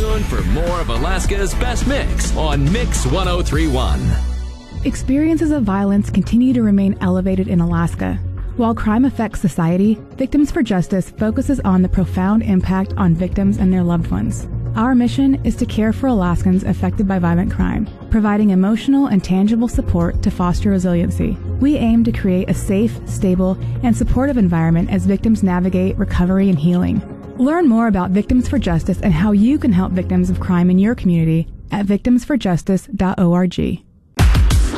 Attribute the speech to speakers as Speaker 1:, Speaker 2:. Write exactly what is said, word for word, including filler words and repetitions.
Speaker 1: tuned for more of Alaska's best mix on Mix ten thirty-one.
Speaker 2: Experiences of violence continue to remain elevated in Alaska. While crime affects society, Victims for Justice focuses on the profound impact on victims and their loved ones. Our mission is to care for Alaskans affected by violent crime, providing emotional and tangible support to foster resiliency. We aim to create a safe, stable, and supportive environment as victims navigate recovery and healing. Learn more about Victims for Justice and how you can help victims of crime in your community at victims for justice dot org.